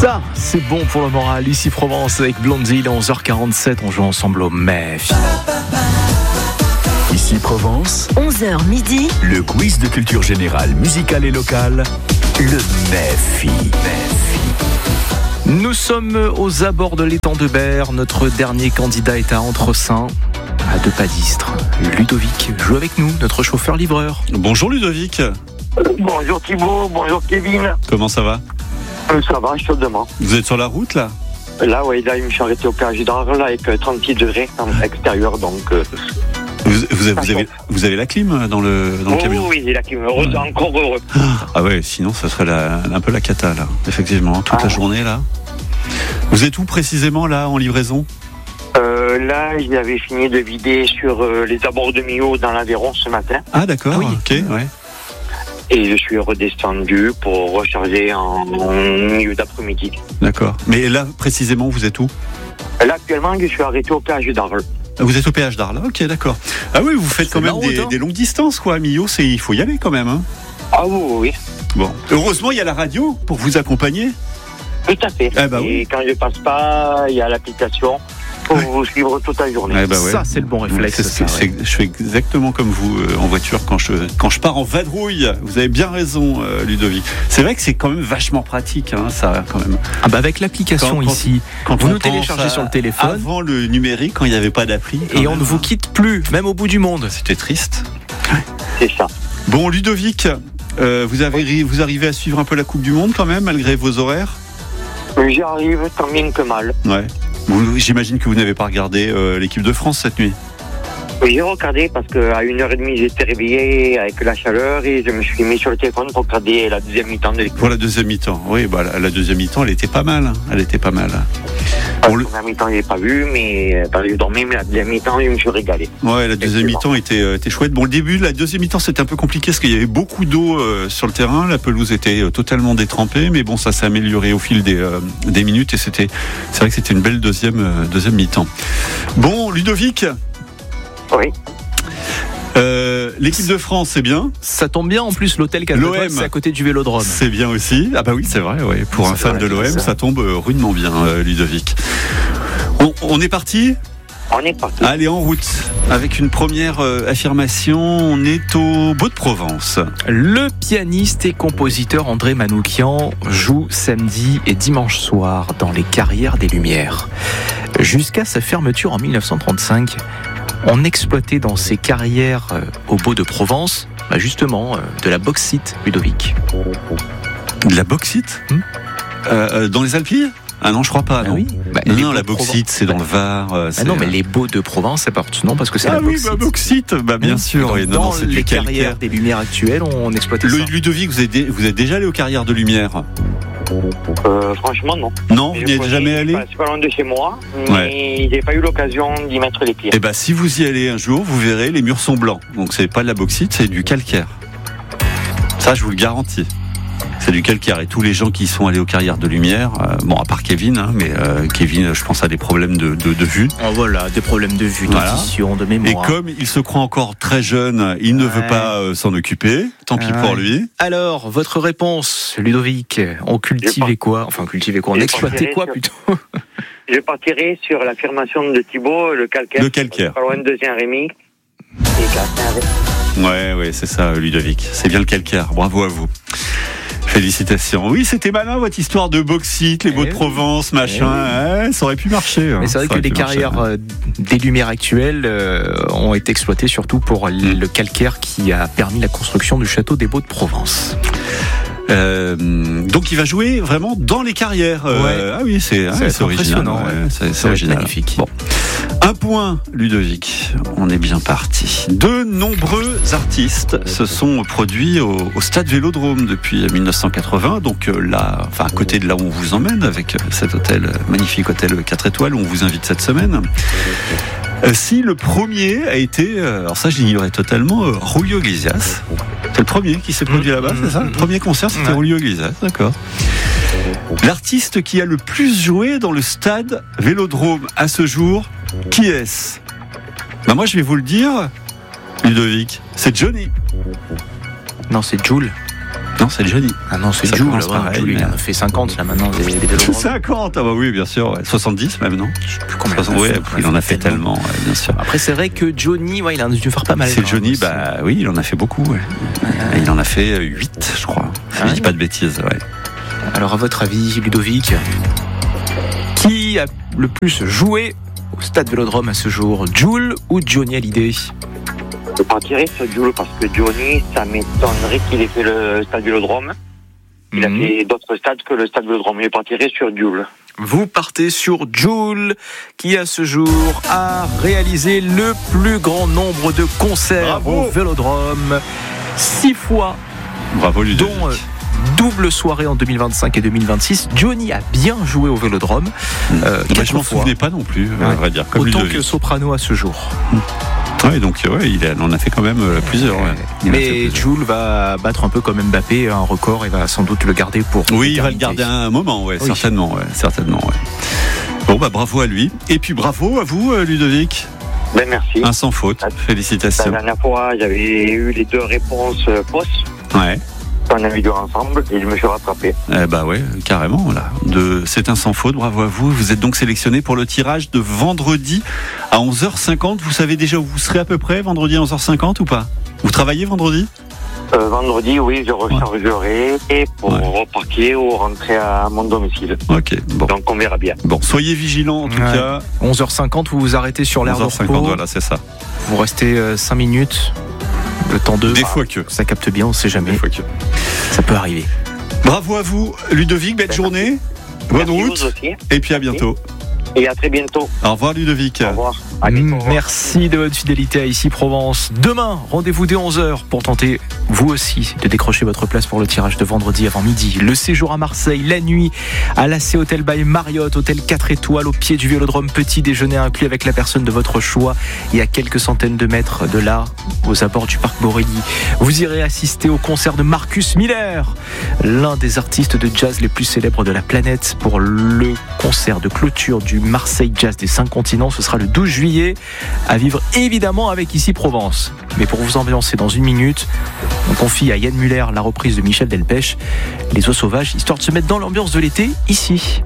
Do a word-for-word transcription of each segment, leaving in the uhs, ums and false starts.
Ça, c'est bon pour le moral. Ici Provence avec Blondie, onze heures quarante-sept, on joue ensemble au M E F. Ici Provence, onze heures midi, le quiz de culture générale, musicale et locale, le M E F I. Nous sommes aux abords de l'étang de Berre. Notre dernier candidat est à Entressin, à deux pas d'Istres. Ludovic joue avec nous, notre chauffeur-livreur. Bonjour Ludovic. Bonjour Thibaut, bonjour Kevin. Comment ça va ? Euh, ça va, je te demande. Vous êtes sur la route là ? Là, oui, là, je me suis arrêté au péage d'Arles là, avec trente-six degrés en extérieur, donc... Euh, vous, vous, avez, vous, avez, vous avez la clim dans le, dans le oh, camion ? Oui, j'ai la clim, heureux, ouais. Encore heureux. Ah ouais, sinon ça serait la, un peu la cata là, effectivement, toute ah. la journée là. Vous êtes où précisément là, en livraison ? euh, Là, j'avais fini de vider sur euh, les abords de Millau dans l'Aveyron ce matin. Ah d'accord, ah, oui. Ok, ouais. Et je suis redescendu pour recharger en, en milieu d'après-midi. D'accord. Mais là, précisément, vous êtes où ? Là, actuellement, je suis arrêté au péage d'Arles. Vous êtes au péage d'Arles, ok, d'accord. Ah oui, vous faites c'est quand même route, des, hein. des longues distances, quoi. Millau, c'est, il faut y aller quand même. Hein. Ah oui, oui. Bon. Heureusement, il y a la radio pour vous accompagner. Tout à fait. Ah bah Et oui. quand je passe pas, il y a l'application pour ouais. vous suivre toute la journée. Ah bah ouais. Ça, c'est le bon réflexe. C'est, ça, c'est, ouais. Je fais exactement comme vous euh, en voiture quand je, quand je pars en vadrouille. Vous avez bien raison, euh, Ludovic. C'est vrai que c'est quand même vachement pratique, hein, ça, quand même. Ah bah avec l'application quand, ici, quand, quand vous nous téléchargez sur le téléphone. Avant le numérique, quand il n'y avait pas d'appli. Et même, on ne vous quitte plus, même au bout du monde. C'était triste. C'est ça. Bon, Ludovic, euh, vous, avez, vous arrivez à suivre un peu la Coupe du Monde quand même, malgré vos horaires ? J'y arrive tant bien que mal. Ouais. Vous, j'imagine que vous n'avez pas regardé euh, l'équipe de France cette nuit. Oui, j'ai regardé parce qu'à une heure trente, j'étais réveillé avec la chaleur et je me suis mis sur le téléphone pour regarder la deuxième mi-temps de l'équipe. Pour la deuxième mi-temps, oui, bah, la, la deuxième mi-temps, elle était pas mal. Hein. Elle était pas mal. Bon, la première mi-temps, je l'ai pas vu, mais parce que je dormais, mais la deuxième mi-temps, je me suis régalé. Ouais, la deuxième mi-temps était, euh, était chouette. Bon, le début de la deuxième mi-temps, c'était un peu compliqué parce qu'il y avait beaucoup d'eau euh, sur le terrain. La pelouse était euh, totalement détrempée, mais bon, ça s'est amélioré au fil des, euh, des minutes et c'était, c'est vrai que c'était une belle deuxième, euh, deuxième mi-temps. Bon, Ludovic. Oui. Euh, l'équipe de France, c'est bien. Ça tombe bien, en plus, l'hôtel Calvados, c'est à côté du Vélodrome. C'est bien aussi. Ah bah oui, c'est vrai, ouais. Pour c'est un fan de l'O M, ça. ça tombe rudement bien, euh, Ludovic. On, on est parti ? On est parti. Allez, en route. Avec une première euh, affirmation, on est au Beau-de-Provence. Le pianiste et compositeur André Manoukian joue samedi et dimanche soir dans les Carrières des Lumières. Jusqu'à sa fermeture en dix-neuf cent trente-cinq, on exploitait dans ces carrières euh, au Beau-de-Provence, bah justement, euh, de la bauxite, Ludovic. De la bauxite hmm euh, Dans les Alpilles ? Ah non, je crois pas. Ah non, oui bah, non, non la bauxite, c'est dans le Var. Euh, ah non, mais les Beaux-de-Provence, ça porte ce nom parce que c'est ah la oui, bauxite. Ah oui, bah, bauxite, bah, bien sûr. Donc, oui, non, dans non, c'est les du carrières calcaire. des Lumières actuelles, on exploitait Le, ça. Ludovic, vous êtes, vous êtes déjà allé aux Carrières de Lumière ? Euh, franchement, non. Non, vous n'y êtes jamais allé ? C'est pas loin de chez moi, mais ouais. J'ai pas eu l'occasion d'y mettre les pieds. Eh ben, si vous y allez un jour, vous verrez, les murs sont blancs. Donc, c'est pas de la bauxite, c'est du calcaire. Ça, je vous le garantis. C'est du calcaire. Et tous les gens qui sont allés aux Carrières de Lumière, euh, bon, à part Kevin, hein, mais euh, Kevin, je pense, a des problèmes de, de, de vue. Oh, voilà, des problèmes de vue, voilà. d'audition, de mémoire. Et comme il se croit encore très jeune, il ne ouais. veut pas euh, s'en occuper. Tant pis ouais. pour lui. Alors, votre réponse, Ludovic, on cultivait quoi ? Enfin, cultivait quoi ? On exploitait quoi sur... plutôt ? Je partirai sur l'affirmation de Thibaut, le calcaire. Le calcaire. Pas loin de Saint-Rémy. Ouais, ouais, c'est ça, Ludovic. C'est bien le calcaire. Bravo à vous. Félicitations. Oui, c'était malin votre histoire de bauxite, les eh Beaux-de-Provence, oui. machin. Eh oui. ouais, ça aurait pu marcher. Mais c'est vrai ça que les carrières marcher, hein. des Lumières actuelles euh, ont été exploitées surtout pour mmh. le calcaire qui a permis la construction du château des Beaux-de-Provence. Euh, donc il va jouer vraiment dans les carrières. Euh, ouais. Ah oui, c'est, c'est, ah, c'est original. Ouais. Ouais, c'est, c'est original. Magnifique. Bon. Un point, Ludovic. On est bien parti. De nombreux artistes se sont produits au, au Stade Vélodrome depuis dix-neuf cent quatre-vingts. Donc là, enfin à côté de là où on vous emmène avec cet hôtel, magnifique hôtel quatre étoiles où on vous invite cette semaine. Euh, si le premier a été, euh, alors ça j'ignorais totalement, euh, Julio Iglesias. C'est le premier qui s'est produit là-bas, c'est ça ? Le premier concert, c'était ouais. Julio Iglesias, d'accord. L'artiste qui a le plus joué dans le Stade Vélodrome à ce jour, qui est-ce ? Ben moi je vais vous le dire, Ludovic, c'est Johnny. Non, c'est Jul. Non, c'est Johnny. Ah non, c'est Ça Jules. commence là, pareil, Jules, il mais- en a fait cinquante là maintenant des, des vélodromes. cinquante, ah bah oui, bien sûr. Ouais. soixante-dix même, non Je sais plus combien soixante, il en a ouais, fait, il en a fait tellement, ouais, bien sûr. Après, c'est vrai que Johnny, ouais, il en a dû faire pas mal. C'est quand Johnny, même, bah oui, il en a fait beaucoup. Ouais. Il en a fait huit, je crois. Si Ah je dis ouais. pas de bêtises, ouais. aussi. Alors, à votre avis, Ludovic, qui a le plus joué au stade Vélodrome à ce jour, Jules ou Johnny Hallyday? Je partirais sur Jules parce que Johnny, ça m'étonnerait qu'il ait fait le stade Vélodrome. Il Mhm. a fait d'autres stades que le stade Vélodrome. Je partirais sur Jules. Vous partez sur Jules, qui à ce jour a réalisé le plus grand nombre de concerts Bravo. au Vélodrome. Six fois, Bravo Ludovic. dont euh, double soirée en deux mille vingt-cinq et deux mille vingt-six. Johnny a bien joué au Vélodrome. Euh, Moi, quatre je m'en fois. souvenais pas non plus, Ouais. à vrai dire, comme Autant Ludovic. que soprano à ce jour. Ouais, donc ouais, il a- on a fait quand même euh, plusieurs. Ouais. Il en a fait Mais plusieurs. Jules va battre un peu comme Mbappé un record et va sans doute le garder pour. Oui, il va le l'éternité. garder un moment, ouais, Oui. certainement, ouais, certainement. Ouais. Bon bah bravo à lui. Et puis bravo à vous, euh, Ludovic. Ben merci. Un sans faute. La Félicitations. dernière fois, j'avais eu les deux réponses euh, fausses. Ouais. On a eu deux ensemble et je me suis rattrapé. Eh bah ouais, carrément là. De, c'est un sans faute, bravo à vous. Vous êtes donc sélectionné pour le tirage de vendredi à onze heures cinquante. Vous savez déjà où vous serez à peu près vendredi à onze heures cinquante ou pas? Vous travaillez vendredi? Euh, vendredi, oui, je rechargerai et pour Ouais. repartir ou rentrer à mon domicile. Ok, bon. Donc on verra bien. Bon, soyez vigilants en tout Ouais. cas. onze heures cinquante, vous vous arrêtez sur l'air de onze heures cinquante, repos. voilà, c'est ça. Vous restez euh, cinq minutes. Le temps de. Des fois que. Ça capte bien, on sait jamais. Des fois que. Ça peut arriver. Bravo à vous, Ludovic, belle journée. Bonne Merci route. vous aussi. Et puis à bientôt. Et à très bientôt. Au revoir Ludovic. Au revoir. À bientôt, au revoir. Merci de votre fidélité à Ici Provence. Demain, rendez-vous dès onze heures pour tenter, vous aussi, de décrocher votre place pour le tirage de vendredi avant midi. Le séjour à Marseille, la nuit, à l'A C Hotel by Marriott, hôtel quatre étoiles au pied du Vélodrome, petit déjeuner inclus avec la personne de votre choix et à quelques centaines de mètres de là, aux abords du parc Borély. Vous irez assister au concert de Marcus Miller, l'un des artistes de jazz les plus célèbres de la planète, pour le concert de clôture du Marseille Jazz des cinq continents. Ce sera le douze juillet, à vivre évidemment avec Ici Provence. Mais pour vous ambiancer dans une minute, on confie à Yann Muller la reprise de Michel Delpech, Les Oies Sauvages, histoire de se mettre dans l'ambiance de l'été ici.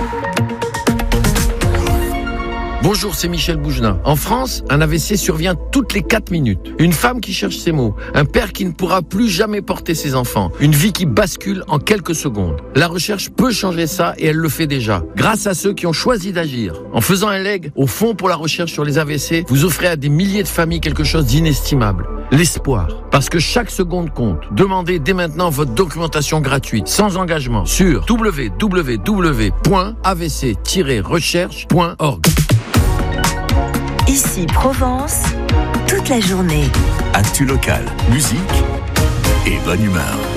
Bonjour, c'est Michel Bougelin. En France, un A V C survient toutes les quatre minutes. Une femme qui cherche ses mots, un père qui ne pourra plus jamais porter ses enfants, une vie qui bascule en quelques secondes. La recherche peut changer ça et elle le fait déjà, grâce à ceux qui ont choisi d'agir. En faisant un leg au Fonds pour la recherche sur les A V C, vous offrez à des milliers de familles quelque chose d'inestimable. L'espoir. Parce que chaque seconde compte. Demandez dès maintenant votre documentation gratuite, sans engagement, sur w w w point a v c tiret recherche point org. Ici Provence, toute la journée. Actu locale, musique et bonne humeur.